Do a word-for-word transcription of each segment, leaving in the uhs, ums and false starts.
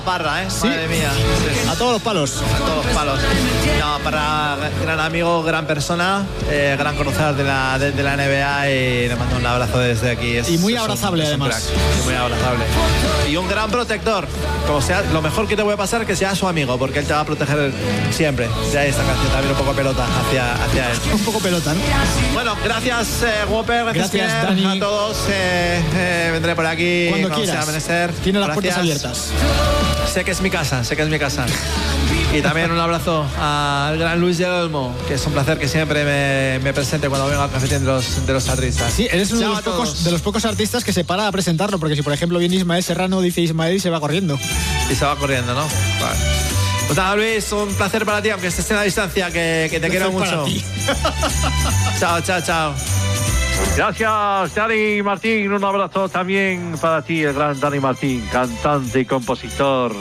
Parra, ¿eh? ¿Sí? Madre mía. Sí. A todos los palos. A todos los palos. No, para gran amigo, gran persona, eh, gran conocedor de la, de, de la N B A y le mando un abrazo desde aquí. Es, y muy es abrazable, un, es un además. crack, muy abrazable. Y un gran protector. Como sea, lo mejor que te puede pasar es que sea su amigo, porque él te va a proteger siempre. Ya esta canción también un poco pelota hacia, hacia él. Un poco pelota, ¿no? Bueno, gracias, eh, Whopper. Gracias, Gracias, Pierre, Dani. a todos. Eh, eh, vendré por aquí cuando, cuando quieras. sea menester. Tiene las Gracias. puertas abiertas. Sé que es mi casa, sé que es mi casa. Y también un abrazo al gran Luis del Olmo, que es un placer que siempre me, me presente cuando vengo al cafetín de los, de los artistas. Sí, eres uno de Chao los, a todos. pocos, de los pocos artistas que se para a presentarlo, porque si por ejemplo viene Ismael Serrano, dice Ismael y se va corriendo. Y se va corriendo, ¿no? Vale. Pues nada, Luis, un placer para ti, aunque estés en la distancia, que, que te Un quiero placer mucho. para ti. Chao, chao, chao. Gracias, Dani Martín. Un abrazo también para ti, el gran Dani Martín, cantante y compositor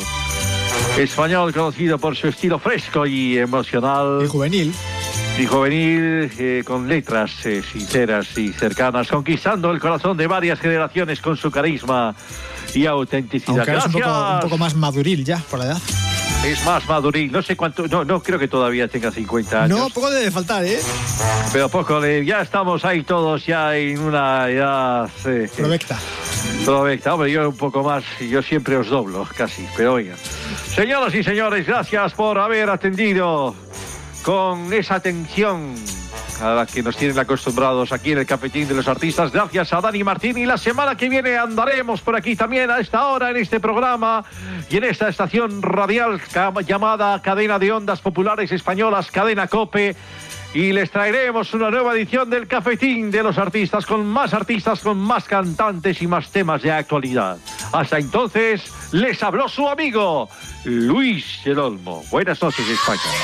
español conocido por su estilo fresco y emocional. Y juvenil. Y juvenil, eh, con letras eh, sinceras y cercanas, conquistando el corazón de varias generaciones con su carisma y autenticidad. Aunque ahora es un Gracias. poco, un poco más maduril ya, por la edad. Es más maduril, no sé cuánto, no, no creo que todavía tenga cincuenta años. No, poco debe faltar, ¿eh? Pero poco, le- ya estamos ahí todos ya en una edad... Eh, Provecta. Provecta, hombre, yo un poco más, yo siempre os doblo, casi, pero oiga. Señoras y señores, gracias por haber atendido con esa atención a la que nos tienen acostumbrados aquí en el Cafetín de los Artistas. Gracias a Dani Martín, y la semana que viene andaremos por aquí también a esta hora en este programa y en esta estación radial ca- llamada Cadena de Ondas Populares Españolas, Cadena COPE, y les traeremos una nueva edición del Cafetín de los Artistas con más artistas, con más cantantes y más temas de actualidad. Hasta entonces, les habló su amigo Luis del Olmo. Buenas noches, España.